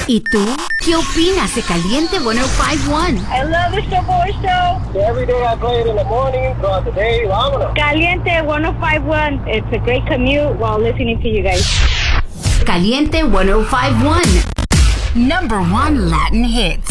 ¿Y tú? ¿Qué opinas de Caliente 105.1? I love the Showboy Show. Every day I play it in the morning, throughout the day. Vámonos. Caliente 105.1. It's a great commute while listening to you guys. Caliente 105.1. Number 1 Latin hits.